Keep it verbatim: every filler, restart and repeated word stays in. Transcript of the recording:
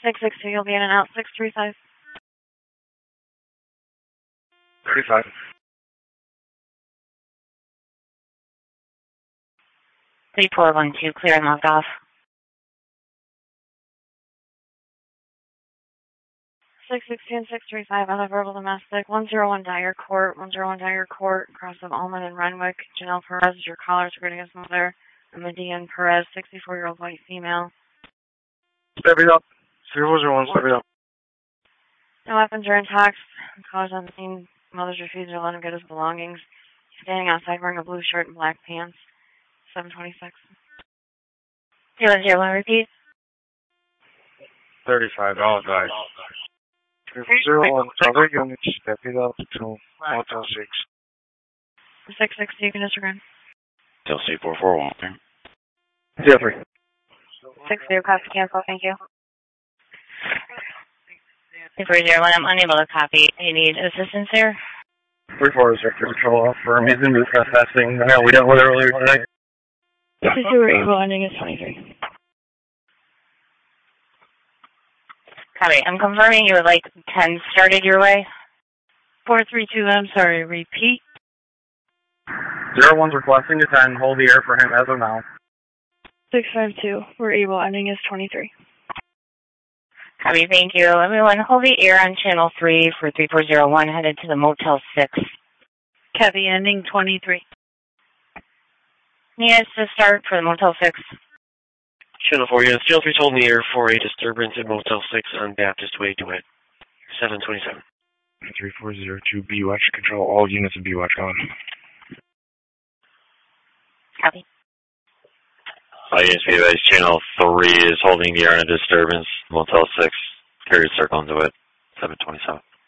six six two, you'll be in and out. six three five. thirty-five. three four one two, clear and locked off. six six two and six three five, other verbal domestic. one zero one Dyer Court, one zero one Dyer Court, cross of Allman and Renwick. Janelle Perez is your caller, regarding his mother. Median Perez, sixty-four-year-old white female. Step it up. zero zero one, step it up. No weapons are intact. Callers on the scene. Mother's refusing to let him get his belongings. He's standing outside wearing a blue shirt and black pants. seven twenty-six. zero zero one, repeat. thirty-five, all guys. zero one, other units, step it up to Motel six. six six two, you can disregard. Till C four four one, okay? zero three. six zero, copy, cancel, thank you. three four zero one, I'm unable to copy. Do you need assistance here? three four is Vector Control off for he's in trespassing. I know we dealt with it earlier today. six zero April, ending is twenty-three. Copy. I'm confirming you would like ten started your way. four three two, I'm sorry, repeat. Zero one's requesting a ten, hold the air for him as of now. six five two, we're able, ending is twenty-three. Copy, thank you. Everyone, hold the air on channel three for three four zero one, headed to the Motel six. Copy, ending twenty-three. Need us to start for the Motel six. Channel four units, channel three told in the air for a disturbance in Motel six on Baptist Way, DeWitt. seven twenty-seven. three four zero two, B U X, control all units of B U X on. Copy. All units, B U X, channel three is holding the air on a disturbance, Motel six, carrier circle into it, seven twenty-seven.